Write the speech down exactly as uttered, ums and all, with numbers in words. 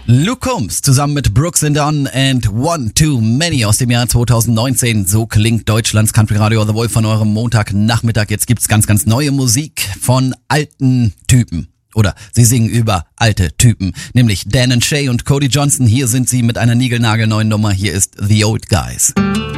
Luke Combs zusammen mit Brooks and Dunn and One Too Many aus dem Jahr zweitausendneunzehn. So klingt Deutschlands Country Radio The Wolf von eurem Montagnachmittag. Jetzt gibt's ganz, ganz neue Musik von alten Typen. Oder sie singen über alte Typen. Nämlich Dan and Shay und Cody Johnson. Hier sind sie mit einer niegelnagelneuen Nummer. Hier ist The Old Guys.